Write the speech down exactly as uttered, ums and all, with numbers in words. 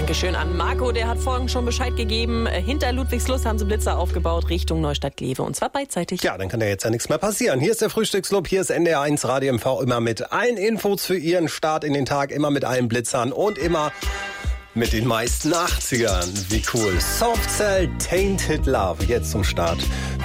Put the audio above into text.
Dankeschön an Marco, der hat vorhin schon Bescheid gegeben. Hinter Ludwigslust haben sie Blitzer aufgebaut Richtung Neustadt-Glewe und zwar beidseitig. Ja, dann kann ja jetzt ja nichts mehr passieren. Hier ist der Frühstücksclub, hier ist N D R eins Radio M V, immer mit allen Infos für Ihren Start in den Tag, immer mit allen Blitzern und immer mit den meisten achtzigern. Wie cool. Soft Cell, Tainted Love, jetzt zum Start.